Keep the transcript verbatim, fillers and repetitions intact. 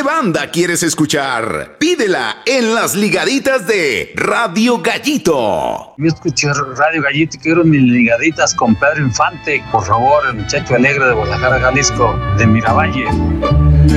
¿Qué banda quieres escuchar? Pídela en las ligaditas de Radio Gallito. Yo escuché Radio Gallito y quiero mis ligaditas con Pedro Infante. Por favor, el muchacho alegre de Guadalajara, Jalisco, de Miravalle.